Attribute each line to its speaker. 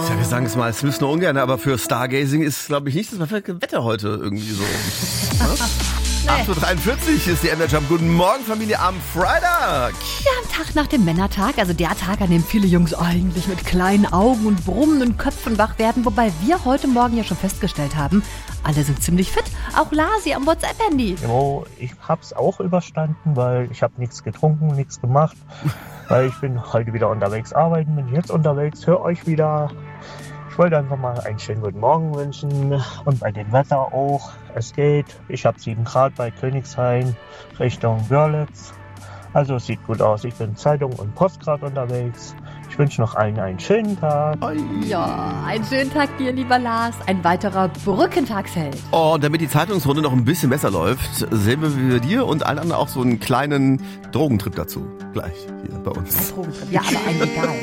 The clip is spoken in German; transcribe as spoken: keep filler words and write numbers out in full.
Speaker 1: Ja, wir sagen es mal, es müssen nur ungern, aber für Stargazing ist, glaube ich, nicht das perfekte Wetter heute irgendwie so. Nee. acht Uhr dreiundvierzig ist die Energy. Guten Morgen, Familie, am Freitag.
Speaker 2: Ja, am Tag nach dem Männertag, also der Tag, an dem viele Jungs eigentlich mit kleinen Augen und brummenden Köpfen wach werden, wobei wir heute Morgen ja schon festgestellt haben, alle sind ziemlich fit, auch Lasi am WhatsApp-Handy.
Speaker 3: Jo, ich hab's auch überstanden, weil ich habe nichts getrunken, nichts gemacht, weil ich bin heute wieder unterwegs arbeiten, bin jetzt unterwegs, höre euch wieder. Ich wollte einfach mal einen schönen guten Morgen wünschen und bei dem Wetter auch. Es geht. Ich habe sieben Grad bei Königshain Richtung Görlitz. Also es sieht gut aus. Ich bin Zeitung und Post gerade unterwegs. Ich wünsche noch allen einen schönen Tag.
Speaker 2: Ja, einen schönen Tag dir, lieber Lars. Ein weiterer Brückentagsheld.
Speaker 1: Oh, und damit die Zeitungsrunde noch ein bisschen besser läuft, sehen wir dir und allen anderen auch so einen kleinen Drogentrip dazu. Gleich hier bei uns.
Speaker 2: Ein Drogentrip, ja, aber eigentlich egal.